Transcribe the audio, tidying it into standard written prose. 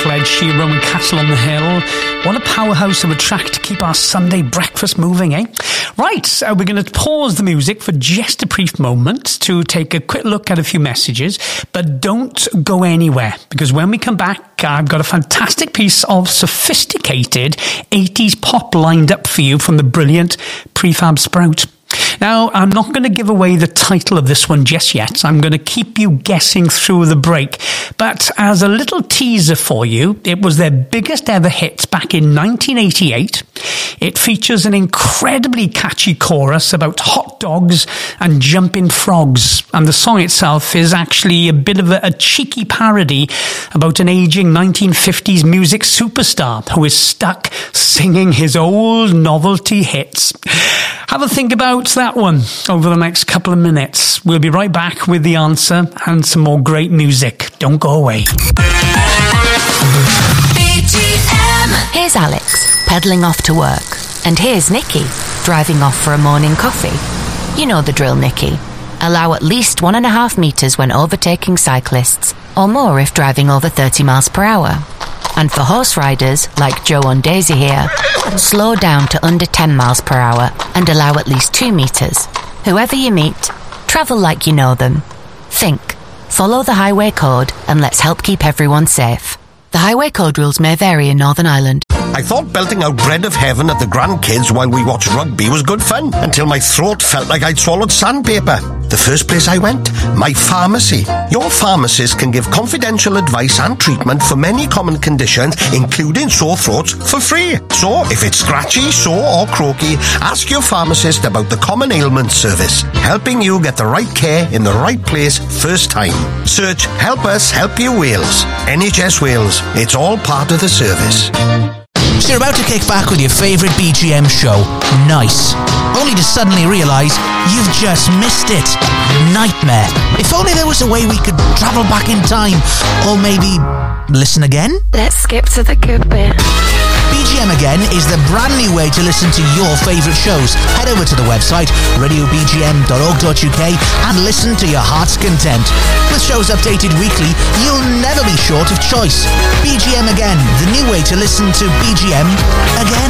wonderful Ed Sheeran with Castle on the Hill. What a powerhouse of a track to keep our Sunday breakfast moving, eh? Right, we're going to pause the music for just a brief moment to take a quick look at a few messages, but don't go anywhere, because when we come back, I've got a fantastic piece of sophisticated 80s pop lined up for you from the brilliant Prefab Sprout. Now, I'm not going to give away the title of this one just yet. I'm going to keep you guessing through the break. But as a little teaser for you, it was their biggest ever hit back in 1988. It features an incredibly catchy chorus about hot dogs and jumping frogs. And the song itself is actually a bit of a cheeky parody about an aging 1950s music superstar who is stuck singing his old novelty hits. Have a think about that one over the next couple of minutes. We'll be right back with the answer and some more great music. Don't go away. BGM. Here's Alex, pedalling off to work. And here's Nikki, driving off for a morning coffee. You know the drill, Nikki. Allow at least 1.5 metres when overtaking cyclists, or more if driving over 30 miles per hour. And for horse riders, like Joe and Daisy here, slow down to under 10 miles per hour and allow at least 2 metres. Whoever you meet, travel like you know them. Think, follow the highway code, and let's help keep everyone safe. The highway code rules may vary in Northern Ireland. I thought belting out Bread of Heaven at the grandkids while we watched rugby was good fun, until my throat felt like I'd swallowed sandpaper. The first place I went, my pharmacy. Your pharmacist can give confidential advice and treatment for many common conditions, including sore throats, for free. So, if it's scratchy, sore or croaky, ask your pharmacist about the Common Ailment Service, helping you get the right care in the right place first time. Search Help Us Help You Wales. NHS Wales. It's all part of the service. So you're about to kick back with your favourite BGM show. Nice. Only to suddenly realise you've just missed it. Nightmare. If only there was a way we could travel back in time. Or maybe listen again? Let's skip to the good bit. BGM Again is the brand new way to listen to your favourite shows. Head over to the website radiobgm.org.uk and listen to your heart's content. With shows updated weekly, you'll never be short of choice. BGM Again, the new way to listen to BGM again.